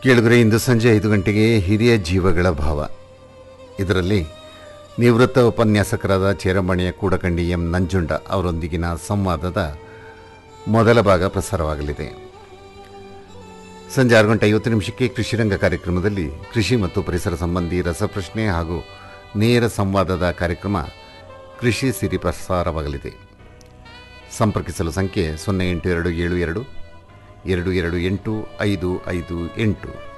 ಕೇಳಿದ್ರೆ ಇಂದು ಸಂಜೆ 5 ಗಂಟೆಗೆ ಹಿರಿಯ ಜೀವಗಳ ಭಾವ, ಇದರಲ್ಲಿ ನಿವೃತ್ತ ಉಪನ್ಯಾಸಕರಾದ ಚೇರಮಣಿಯ ಕೂಡಕಂಡಿ ಎಂ ನಂಜುಂಡ ಅವರೊಂದಿಗಿನ ಸಂವಾದದ ಮೊದಲ ಭಾಗ ಪ್ರಸಾರವಾಗಲಿದೆ. ಸಂಜೆ 6:50 ಕೃಷಿರಂಗ ಕಾರ್ಯಕ್ರಮದಲ್ಲಿ ಕೃಷಿ ಮತ್ತು ಪರಿಸರ ಸಂಬಂಧಿ ರಸಪ್ರಶ್ನೆ ಹಾಗೂ ನೇರ ಸಂವಾದದ ಕಾರ್ಯಕ್ರಮ ಕೃಷಿ ಸಿರಿ ಪ್ರಸಾರವಾಗಲಿದೆ. ಸಂಪರ್ಕಿಸಲು ಸಂಖ್ಯೆ 082722285558.